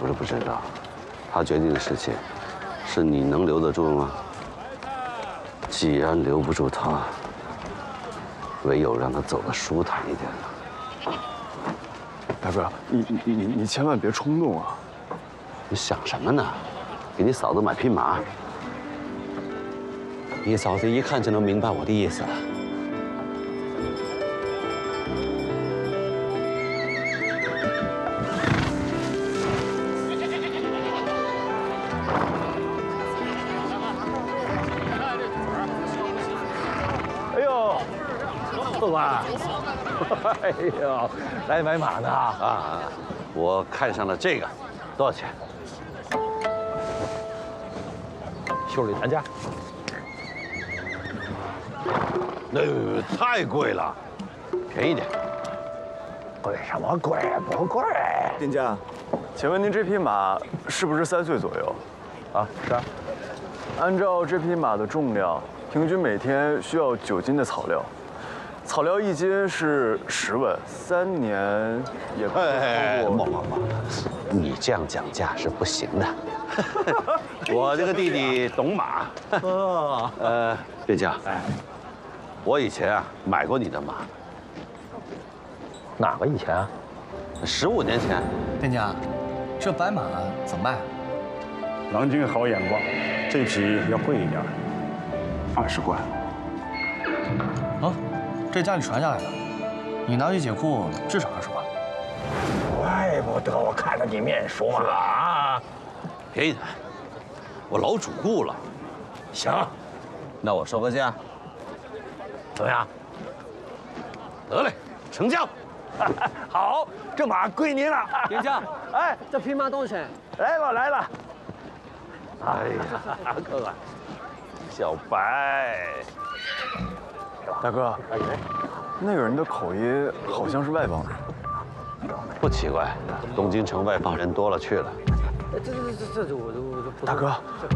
是不知道。 他决定的事情，是你能留得住吗？既然留不住他，唯有让他走得舒坦一点了。 大哥，你千万别冲动啊！ 你想什么呢？给你嫂子买匹马。你嫂子一看就能明白我的意思。 哎呦，客官，哎呦，来买马呢啊！我看上了这个，多少钱？ 修理谈价。 那太贵了，便宜点。 贵什么贵？不贵。 店家，请问您这匹马是不是3岁左右？ 啊，是啊。 按照这匹马的重量，平均每天需要9斤的草料，草料1斤是10文，3年也不超过。 莫，你这样讲价是不行的。我这个弟弟懂马。店家，我以前啊买过你的马。 哪个以前啊 ？15年前。 店家，这白马怎么卖？ 郎君好眼光，这匹要贵一点，20贯。 哦，这家里传下来的，你拿去解库至少20贯。 怪不得我看着你面熟啊！ 便宜点，我老主顾了。 行， 那我收个价。 怎么样？ 得嘞，成交。 好，这马归您了。 店家， 哎， 这匹马多少钱？ 来了。 哎呀，客官，小白， 大哥，那个人的口音好像是外邦人。 不奇怪，东京城外邦人多了去了。 这我大哥，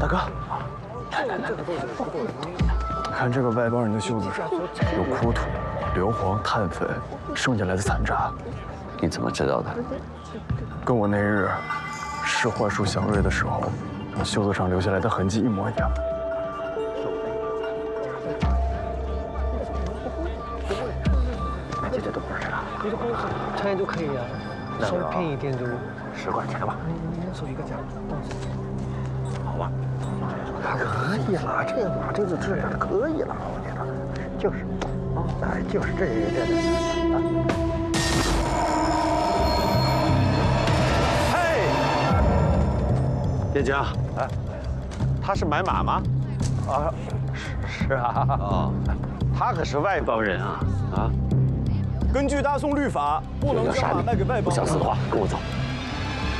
看这个外邦人的袖子上有枯土、硫磺、碳粉剩下来的残渣。 你怎么知道的？ 跟我那日试幻术祥瑞的时候，袖子上留下来的痕迹一模一样。 这都不是啊， 你这公司1000円就可以啊，稍微便宜一点就 10块钱吧。 你说一个价， 好吧。 可以了，这马这个质量可以了，我觉得就是，哎，就是这。 嘿，店家，哎，他是买马吗？ 啊，是啊。 哦，他可是外邦人啊！ 根据大宋律法，不能将马卖给外邦人。 不想死的话，跟我走。